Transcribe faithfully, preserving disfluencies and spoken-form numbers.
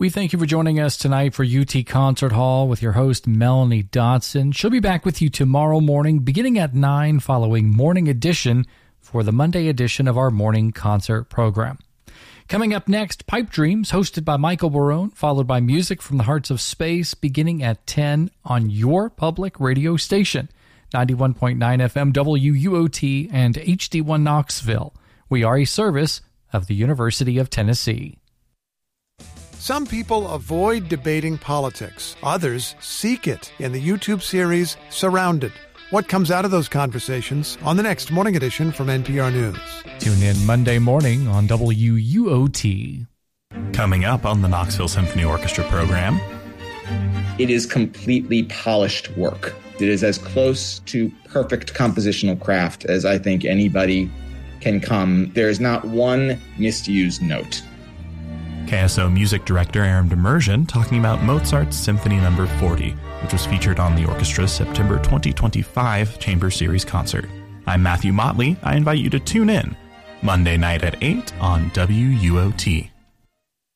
We thank you for joining us tonight for U T Concert Hall with your host, Melanie Dotson. She'll be back with you tomorrow morning, beginning at nine, following Morning Edition for the Monday edition of our morning concert program. Coming up next, Pipe Dreams, hosted by Michael Barone, followed by music from the Hearts of Space, beginning at ten on your public radio station, ninety-one point nine F M W U O T and H D one Knoxville. We are a service of the University of Tennessee. Some people avoid debating politics. Others seek it in the YouTube series Surrounded. What comes out of those conversations on the next Morning Edition from N P R News. Tune in Monday morning on W U O T. Coming up on the Knoxville Symphony Orchestra program. It is completely polished work. It is as close to perfect compositional craft as I think anybody can come. There is not one misused note. K S O music director Aaron Demersion talking about Mozart's Symphony Number forty, which was featured on the orchestra's September twenty twenty-five Chamber Series concert. I'm Matthew Motley. I invite you to tune in Monday night at eight on W U O T.